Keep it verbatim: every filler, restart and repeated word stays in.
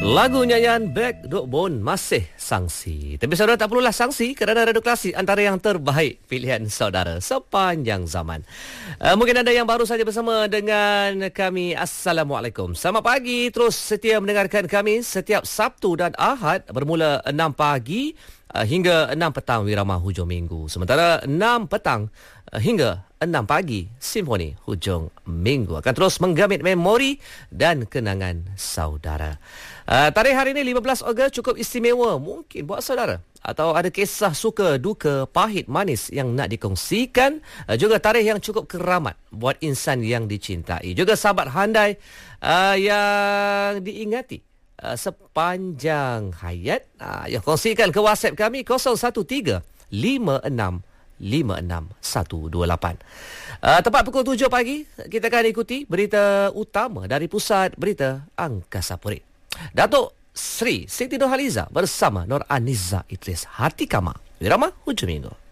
Lagu nyanyian Back Duk Bone masih sangsi. Tapi saudara tak perlulah sangsi kerana Radio Klasik antara yang terbaik pilihan saudara sepanjang zaman. Uh, mungkin anda yang baru saja bersama dengan kami, Assalamualaikum. Selamat pagi, terus setia mendengarkan kami setiap Sabtu dan Ahad bermula enam pagi uh, hingga enam petang Wirama hujung minggu. Sementara enam petang uh, hingga enam pagi Simfoni hujung minggu akan terus menggamit memori dan kenangan saudara. Uh, tarikh hari ini lima belas Ogos cukup istimewa mungkin buat saudara, atau ada kisah suka duka pahit manis yang nak dikongsikan, uh, juga tarikh yang cukup keramat buat insan yang dicintai, juga sahabat handai uh, yang diingati uh, sepanjang hayat. Uh, yang kongsikan ke WhatsApp kami kosong satu tiga lima enam lima enam satu dua lapan. Uh, tepat pukul tujuh pagi kita akan ikuti berita utama dari Pusat Berita Angkasa Puri. Datuk Sri Siti Nurhaliza bersama Nur Aniza Idris Hati Kama. Wirama hujung minggu.